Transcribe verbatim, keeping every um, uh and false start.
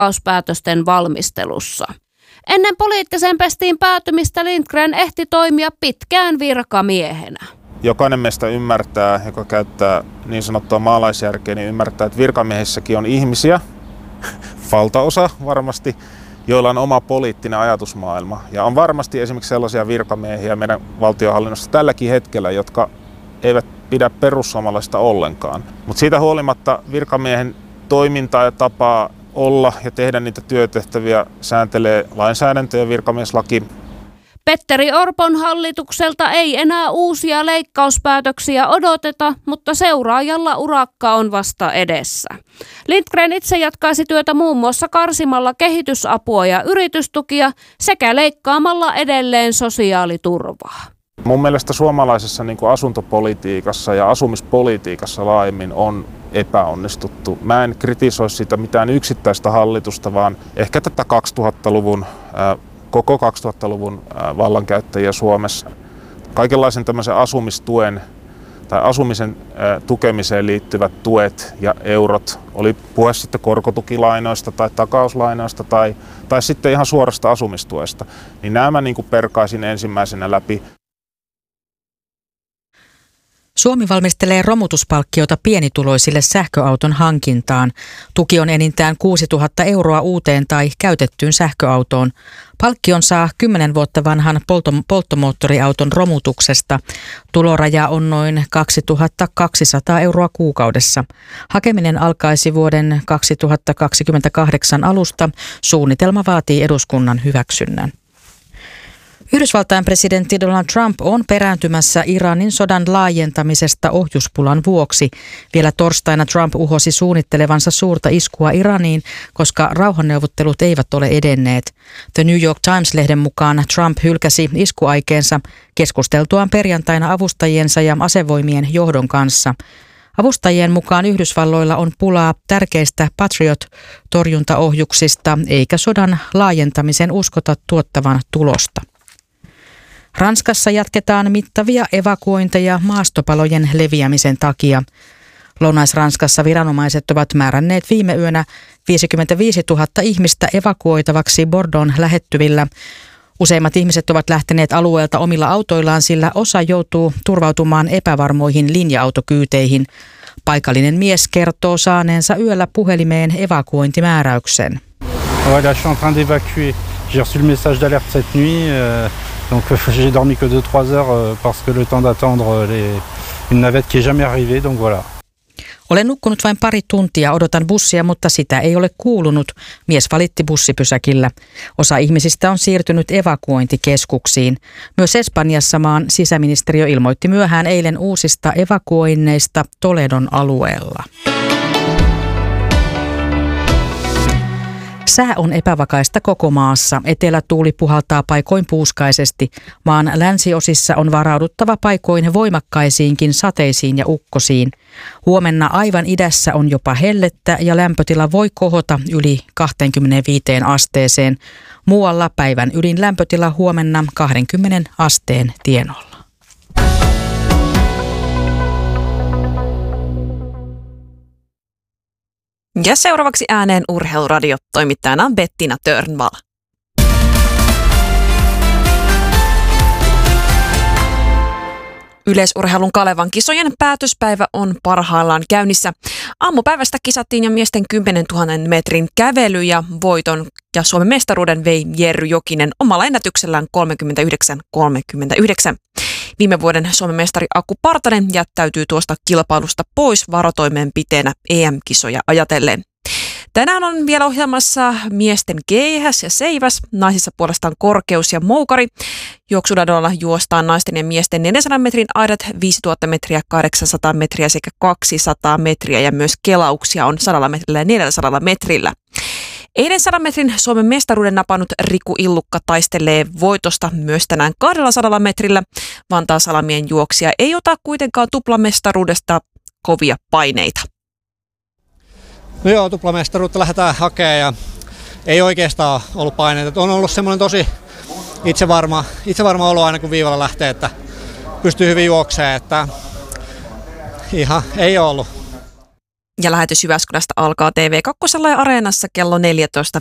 leikkauspäätösten valmistelussa. Ennen poliittiseen pestiin päätymistä Lindgren ehti toimia pitkään virkamiehenä. Jokainen meistä ymmärtää, joka käyttää niin sanottua maalaisjärkeä, niin ymmärtää, että virkamiehissäkin on ihmisiä, valtaosa varmasti, joilla on oma poliittinen ajatusmaailma. Ja on varmasti esimerkiksi sellaisia virkamiehiä meidän valtionhallinnossa tälläkin hetkellä, jotka eivät pidä perussuomalaista ollenkaan. Mutta siitä huolimatta virkamiehen toimintaa ja tapaa olla ja tehdä niitä työtehtäviä sääntelee lainsäädäntö ja virkamieslaki. Petteri Orpon hallitukselta ei enää uusia leikkauspäätöksiä odoteta, mutta seuraajalla urakka on vasta edessä. Lindgren itse jatkaisi työtä muun muassa karsimalla kehitysapua ja yritystukia sekä leikkaamalla edelleen sosiaaliturvaa. Mun mielestä suomalaisessa niin kuin asuntopolitiikassa ja asumispolitiikassa laajemmin on epäonnistuttu. Mä en kritisoi sitä mitään yksittäistä hallitusta, vaan ehkä tätä kaksituhattaluvun, äh, koko kaksituhattaluvun äh, vallankäyttäjiä Suomessa. Kaikenlaisen tämmöisen asumistuen tai asumisen äh, tukemiseen liittyvät tuet ja eurot, oli puhe sitten korkotukilainoista tai takauslainoista tai, tai sitten ihan suorasta asumistuesta, niin nämä mä niin kuin perkaisin ensimmäisenä läpi. Suomi valmistelee romutuspalkkiota pienituloisille sähköauton hankintaan. Tuki on enintään kuusituhatta euroa uuteen tai käytettyyn sähköautoon. Palkkion saa kymmenen vuotta vanhan polto- polttomoottoriauton romutuksesta. Tuloraja on noin kaksituhattakaksisataa euroa kuukaudessa. Hakeminen alkaisi vuoden kaksituhattakaksikymmentäkahdeksan alusta. Suunnitelma vaatii eduskunnan hyväksynnän. Yhdysvaltain presidentti Donald Trump on perääntymässä Iranin sodan laajentamisesta ohjuspulan vuoksi. Vielä torstaina Trump uhosi suunnittelevansa suurta iskua Iraniin, koska rauhanneuvottelut eivät ole edenneet. The New York Times-lehden mukaan Trump hylkäsi iskuaikeensa keskusteltuaan perjantaina avustajiensa ja asevoimien johdon kanssa. Avustajien mukaan Yhdysvalloilla on pulaa tärkeistä Patriot-torjuntaohjuksista, eikä sodan laajentamisen uskota tuottavan tulosta. Ranskassa jatketaan mittavia evakuointeja maastopalojen leviämisen takia. Lounais-Ranskassa viranomaiset ovat määränneet viime yönä viisikymmentäviisituhatta ihmistä evakuoitavaksi Bordeaux'n lähettyvillä. Useimmat ihmiset ovat lähteneet alueelta omilla autoillaan, sillä osa joutuu turvautumaan epävarmoihin linja-autokyyteihin. Paikallinen mies kertoo saaneensa yöllä puhelimeen evakuointimääräyksen. Ouais, là, je suis en train d'évacuer. J'ai reçu le message d'alerte cette nuit. Euh... Donc j'ai dormi que deux trois heures parce que le temps d'attendre les, une navette qui est jamais arrivée, donc voilà. Olen nukkunut vain pari tuntia, odotan bussia, mutta sitä ei ole kuulunut. Mies valitti bussipysäkillä. Osa ihmisistä on siirtynyt evakuointikeskuksiin. Myös Espanjassa maan sisäministeriö ilmoitti myöhään eilen uusista evakuoinneista Toledon alueella. Sää on epävakaista koko maassa. Etelätuuli puhaltaa paikoin puuskaisesti. Maan länsiosissa on varauduttava paikoin voimakkaisiinkin sateisiin ja ukkosiin. Huomenna aivan idässä on jopa hellettä ja lämpötila voi kohota yli kaksikymmentäviisi asteeseen. Muualla päivän ylin lämpötila huomenna kaksikymmentä asteen tienoilla. Ja seuraavaksi ääneen Urheiluradio. Toimittajana on Bettina Törnvall. Yleisurheilun Kalevan kisojen päätöspäivä on parhaillaan käynnissä. Aamupäivästä kisattiin jo miesten kymmenentuhannen metrin kävely ja voiton ja Suomen mestaruuden vei Jerry Jokinen omalla ennätyksellään kolmekymmentäyhdeksän kolmekymmentäyhdeksän. Viime vuoden Suomen mestari Aku Partanen jättäytyy tuosta kilpailusta pois varotoimenpiteenä E M-kisoja ajatellen. Tänään on vielä ohjelmassa miesten keihäs ja seiväs, naisissa puolestaan korkeus ja moukari. Juoksudadolla juostaan naisten ja miesten neljänsadan metrin aidat, viisituhatta metriä, kahdeksansataa metriä sekä kaksisataa metriä ja myös kelauksia on sadalla metrillä ja neljälläsadalla metrillä. Eilen sadan metrin Suomen mestaruuden napannut Riku Illukka taistelee voitosta myös tänään kahdellasadalla metrillä. Vantaan Salamien juoksija ei ota kuitenkaan tuplamestaruudesta kovia paineita. No joo, tuplamestaruutta lähdetään hakemaan ja ei oikeastaan ollut paineita. On ollut semmoinen tosi itsevarma, itsevarma olo aina kun viivalla lähtee, että pystyy hyvin juoksemaan, että ihan ei ole ollut. Ja lähetys Jyväskylästä alkaa T V kaksi ja Areenassa kello neljätoista